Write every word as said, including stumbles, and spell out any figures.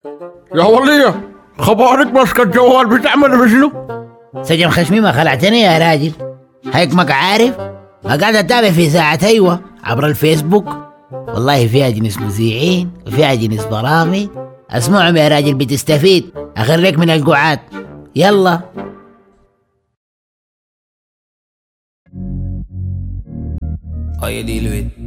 يا ولية، خبارك ماسكة الجوال بتعمل بشنو؟ سجن خشمي ما خلعتني يا راجل. هيك عارف قاعد اتابع في ساعة ايوه عبر الفيسبوك. والله فيها جنس مذيعين وفيها جنس برامج. اسمعهم يا راجل بتستفيد. اخريك من القعاد. يلا. Oye, dilo,